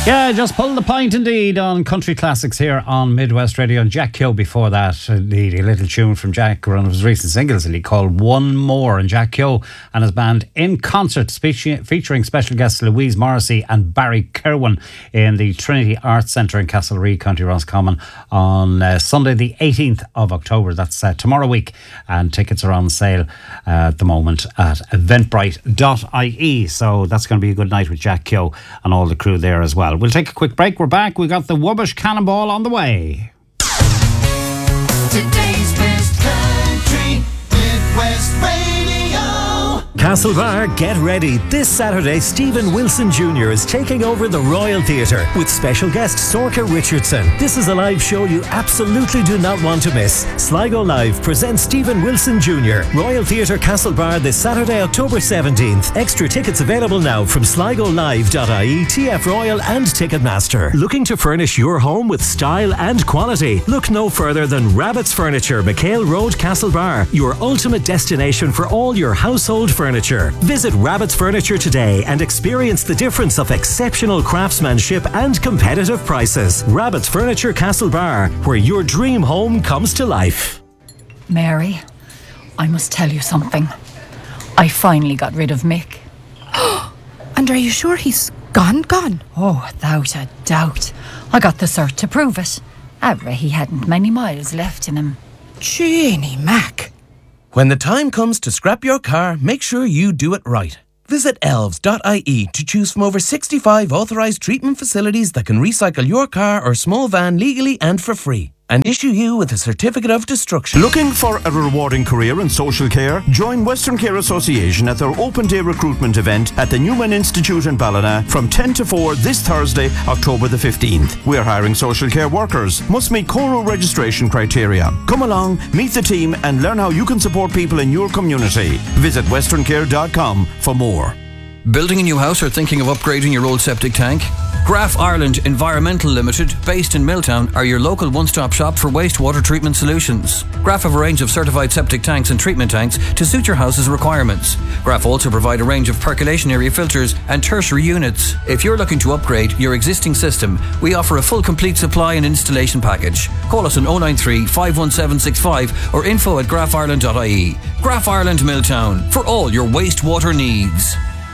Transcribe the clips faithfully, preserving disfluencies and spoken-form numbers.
Yeah, just pull the point indeed on Country Classics here on Midwest Radio. And Jack Keogh before that, indeed, a little tune from Jack, one of his recent singles that he called One More. And Jack Keogh and his band in concert, featuring special guests Louise Morrissey and Barry Kerwin in the Trinity Arts Centre in Castlereagh, County Roscommon on uh, Sunday the eighteenth of October. That's uh, tomorrow week. And tickets are on sale uh, at the moment at eventbrite dot I E. So that's going to be a good night with Jack Keogh and all the crew there as well. We'll take a quick break. We're back. We got the Wubbish Cannonball on the way. Today's best country, Midwest Radio. Castlebar, get ready. This Saturday, Stephen Wilson Junior is taking over the Royal Theatre with special guest Sorcha Richardson. This is a live show you absolutely do not want to miss. Sligo Live presents Stephen Wilson Junior Royal Theatre Castlebar this Saturday, October seventeenth. Extra tickets available now from sligo live dot I E, T F Royal and Ticketmaster. Looking to furnish your home with style and quality? Look no further than Rabbit's Furniture, McHale Road, Castlebar. Your ultimate destination for all your household furniture. Visit Rabbit's Furniture today and experience the difference of exceptional craftsmanship and competitive prices. Rabbit's Furniture Castlebar, where your dream home comes to life. Mary, I must tell you something. I finally got rid of Mick. And are you sure he's gone, gone? Oh, without a doubt. I got the cert to prove it. However, he hadn't many miles left in him. Jeannie Mac. When the time comes to scrap your car, make sure you do it right. Visit elves dot I E to choose from over sixty-five authorised treatment facilities that can recycle your car or small van legally and for free, and issue you with a certificate of destruction. Looking for a rewarding career in social care? Join Western Care Association at their open day recruitment event at the Newman Institute in Ballina from ten to four this Thursday, October the fifteenth. We're hiring social care workers. Must meet Coro registration criteria. Come along, meet the team and learn how you can support people in your community. Visit western care dot com for more. Building a new house or thinking of upgrading your old septic tank? Graf Ireland Environmental Limited, based in Milltown, are your local one-stop shop for wastewater treatment solutions. Graf have a range of certified septic tanks and treatment tanks to suit your house's requirements. Graf also provide a range of percolation area filters and tertiary units. If you're looking to upgrade your existing system, we offer a full complete supply and installation package. Call us on oh nine three, five one seven six five or info at graf ireland dot I E. Graf Ireland Milltown, for all your wastewater needs.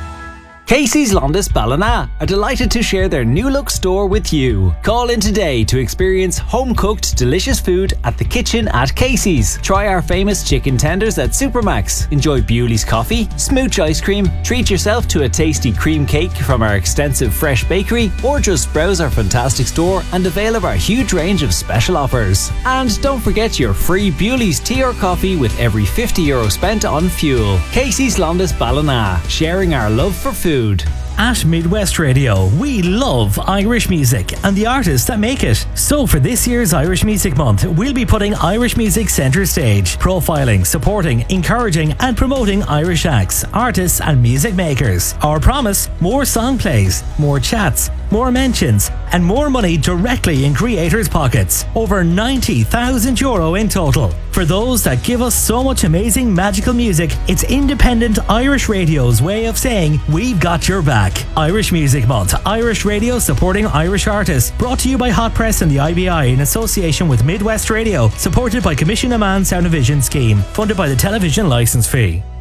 Casey's Londis Ballina are delighted to share their new look store with you. Call in today to experience home-cooked delicious food at the kitchen at Casey's. Try our famous chicken tenders at Supermax. Enjoy Bewley's coffee, smooch ice cream, treat yourself to a tasty cream cake from our extensive fresh bakery, or just browse our fantastic store and avail of our huge range of special offers. And don't forget your free Bewley's tea or coffee with every fifty euro spent on fuel. Casey's Londis Ballina, sharing our love for food. At Midwest Radio, we love Irish music and the artists that make it. So for this year's Irish Music Month, we'll be putting Irish music centre stage, profiling, supporting, encouraging and promoting Irish acts, artists and music makers. Our promise, more song plays, more chats, more mentions and more money directly in creators' pockets. Over ninety thousand euro in total. For those that give us so much amazing magical music, it's independent Irish radio's way of saying we've got your back. Irish Music Month, Irish Radio supporting Irish artists. Brought to you by Hot Press and the I B I in association with Midwest Radio. Supported by Commission Amman Sound and Vision Scheme. Funded by the Television Licence Fee.